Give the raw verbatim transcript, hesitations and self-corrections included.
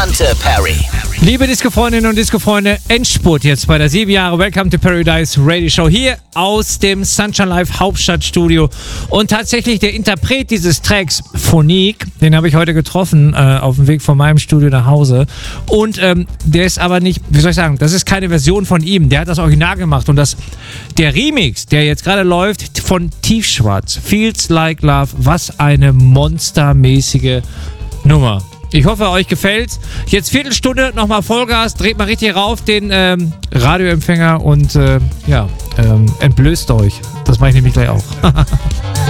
Hunter Perry. Liebe Disco-Freundinnen und Disco-Freunde, Endspurt jetzt bei der sieben Jahre Welcome to Paradise Radio Show hier aus dem Sunshine Live Hauptstadtstudio. Und tatsächlich der Interpret dieses Tracks, Phonique, den habe ich heute getroffen äh, auf dem Weg von meinem Studio nach Hause. Und ähm, der ist aber nicht, wie soll ich sagen, das ist keine Version von ihm. Der hat das Original gemacht. Und das, der Remix, der jetzt gerade läuft, von Tiefschwarz, Feels Like Love, was eine monstermäßige Nummer. Ich hoffe, euch gefällt's. Jetzt Viertelstunde, nochmal Vollgas, dreht mal richtig rauf den ähm, Radioempfänger und äh, ja, ähm, entblößt euch. Das mache ich nämlich gleich auch.